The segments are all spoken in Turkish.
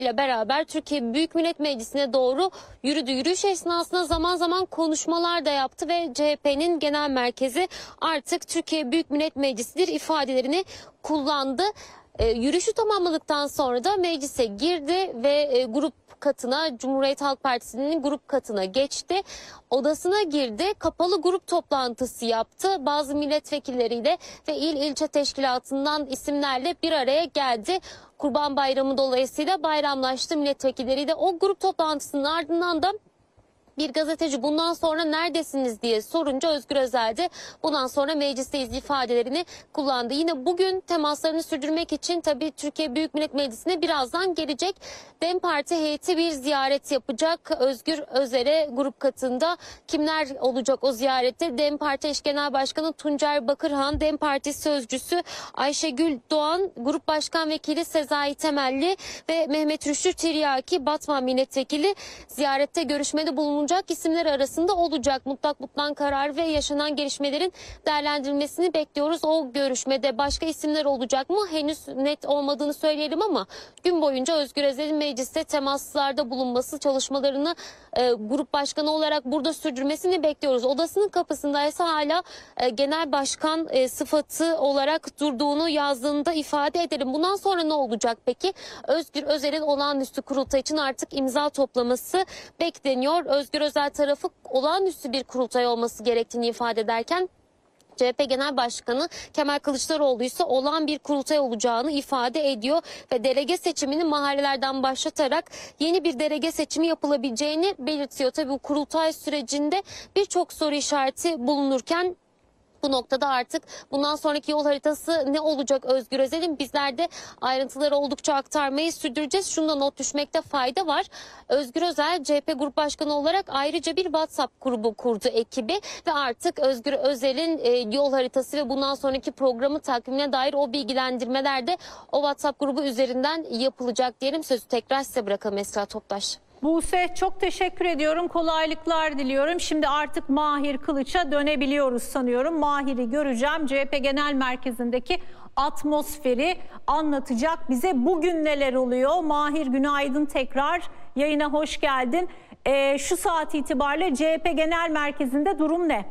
ile beraber Türkiye Büyük Millet Meclisi'ne doğru yürüdü. Yürüyüş esnasında zaman zaman konuşmalar da yaptı ve CHP'nin genel merkezi artık Türkiye Büyük Millet Meclisi'dir ifadelerini kullandı. Yürüyüşü tamamladıktan sonra da meclise girdi ve grup katına, Cumhuriyet Halk Partisi'nin grup katına geçti. Odasına girdi, kapalı grup toplantısı yaptı. Bazı milletvekilleriyle ve ilçe teşkilatından isimlerle bir araya geldi. Kurban Bayramı dolayısıyla bayramlaştı milletvekilleriyle. O grup toplantısının ardından da bir gazeteci bundan sonra neredesiniz diye sorunca Özgür Özel de bundan sonra meclisteyiz ifadelerini kullandı. Yine bugün temaslarını sürdürmek için tabii Türkiye Büyük Millet Meclisi'ne birazdan gelecek. DEM Parti heyeti bir ziyaret yapacak. Özgür Özel'e grup katında kimler olacak o ziyarette? DEM Parti Eş Genel Başkanı Tuncer Bakırhan, DEM Parti Sözcüsü Ayşegül Doğan, Grup Başkan Vekili Sezai Temelli ve Mehmet Rüştü Tiryaki Batman Milletvekili ziyarette görüşmede bulunacak isimler arasında olacak. Mutlak karar ve yaşanan gelişmelerin değerlendirilmesini bekliyoruz. O görüşmede başka isimler olacak mı? Henüz net olmadığını söyleyelim ama gün boyunca Özgür Özel'in mecliste temaslarda bulunması, çalışmalarını grup başkanı olarak burada sürdürmesini bekliyoruz. Odasının kapısında ise hala genel başkan sıfatı olarak durduğunu yazdığında ifade edelim. Bundan sonra ne olacak peki? Özgür Özel'in olağanüstü kurultay için artık imza toplaması bekleniyor. Özgür Özel tarafı olağanüstü bir kurultay olması gerektiğini ifade ederken CHP Genel Başkanı Kemal Kılıçdaroğlu ise olağan bir kurultay olacağını ifade ediyor ve delege seçimini mahallelerden başlatarak yeni bir delege seçimi yapılabileceğini belirtiyor. Tabii bu kurultay sürecinde birçok soru işareti bulunurken bu noktada artık bundan sonraki yol haritası ne olacak Özgür Özel'in? Bizler de ayrıntıları oldukça aktarmayı sürdüreceğiz. Şunda not düşmekte fayda var. Özgür Özel CHP Grup Başkanı olarak ayrıca bir WhatsApp grubu kurdu ekibi ve artık Özgür Özel'in yol haritası ve bundan sonraki programı takvimine dair o bilgilendirmeler de o WhatsApp grubu üzerinden yapılacak diyelim. Sözü tekrar size bırakalım Esra Toptaş. Buse, çok teşekkür ediyorum. Kolaylıklar diliyorum. Şimdi artık Mahir Kılıç'a dönebiliyoruz sanıyorum. Mahir'i göreceğim. CHP Genel Merkezi'ndeki atmosferi anlatacak bize. Bugün neler oluyor? Mahir, günaydın tekrar. Yayına hoş geldin. Şu saat itibariyle CHP Genel Merkezi'nde durum ne?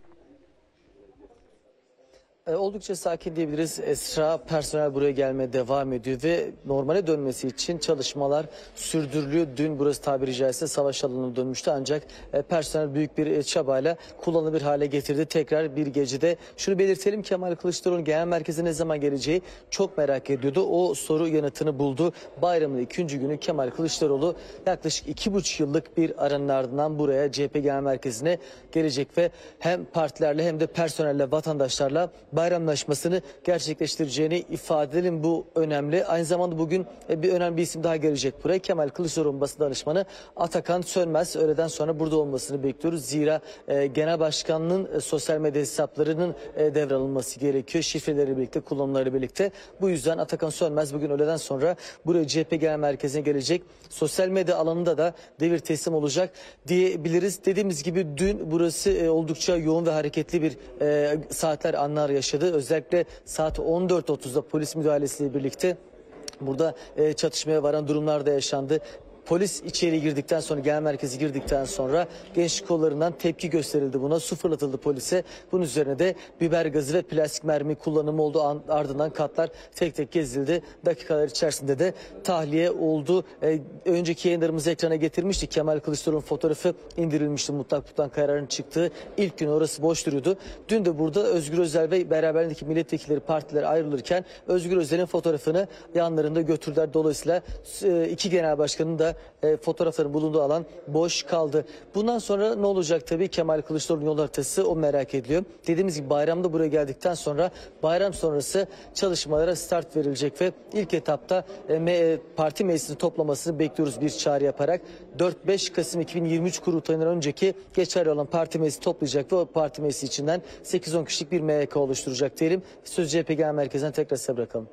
Oldukça sakin diyebiliriz. Esra, personel buraya gelmeye devam ediyor ve normale dönmesi için çalışmalar sürdürülüyor. Dün burası tabiri caizse savaş alanına dönmüştü ancak personel büyük bir çabayla kullanılır hale getirdi. Tekrar bir gecede şunu belirtelim, Kemal Kılıçdaroğlu'nun genel merkeze ne zaman geleceği çok merak ediyordu. O soru yanıtını buldu. Bayramın 2. günü Kemal Kılıçdaroğlu yaklaşık 2,5 yıllık bir aranın ardından buraya CHP genel merkezine gelecek ve hem partilerle hem de personelle, vatandaşlarla bayramlaşmasını gerçekleştireceğini ifade edelim. Bu önemli. Aynı zamanda bugün bir önemli bir isim daha gelecek buraya. Kemal Kılıçdaroğlu basın danışmanı Atakan Sönmez. Öğleden sonra burada olmasını bekliyoruz. Zira genel başkanlığın sosyal medya hesaplarının devralınması gerekiyor. Şifreleri birlikte, kullanımları birlikte. Bu yüzden Atakan Sönmez bugün öğleden sonra buraya CHP Genel Merkezi'ne gelecek. Sosyal medya alanında da devir teslim olacak diyebiliriz. Dediğimiz gibi dün burası oldukça yoğun ve hareketli bir saatler, anlar yaşadı. Özellikle saat 14.30'da polis müdahalesiyle birlikte burada çatışmaya varan durumlar da yaşandı. Polis içeri girdikten sonra, genel merkezi girdikten sonra gençlik kollarından tepki gösterildi buna. Su fırlatıldı polise. Bunun üzerine de biber gazı ve plastik mermi kullanımı oldu. Ardından katlar tek tek gezildi. Dakikalar içerisinde de tahliye oldu. Önceki yayınlarımızı ekrana getirmiştik. Kemal Kılıçdaroğlu'nun fotoğrafı indirilmişti. Mutlak kararın çıktığı ilk gün orası boş duruyordu. Dün de burada Özgür Özel ve beraberindeki milletvekilleri, partiler ayrılırken Özgür Özel'in fotoğrafını yanlarında götürdüler. Dolayısıyla iki genel başkanın da fotoğrafların bulunduğu alan boş kaldı. Bundan sonra ne olacak tabii? Kemal Kılıçdaroğlu'nun yol haritası o merak ediliyor. Dediğimiz gibi bayramda buraya geldikten sonra bayram sonrası çalışmalara start verilecek ve ilk etapta parti meclisini toplamasını bekliyoruz bir çağrı yaparak. 4-5 Kasım 2023 kurultayından önceki geçerli olan parti meclisi toplayacak ve o parti meclisi içinden 8-10 kişilik bir MYK oluşturacak diyelim. Söz CHP Genel Merkezi'nden tekrar size bırakalım.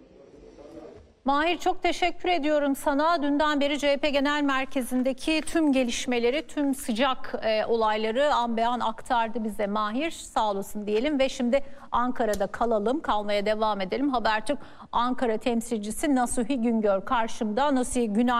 Mahir, çok teşekkür ediyorum sana. Dünden beri CHP Genel Merkezi'ndeki tüm gelişmeleri, tüm sıcak olayları an be an aktardı bize Mahir. Sağ olasın diyelim ve şimdi Ankara'da kalmaya devam edelim. Habertürk Ankara temsilcisi Nasuhi Güngör karşımda. Nasuhi, günaydın.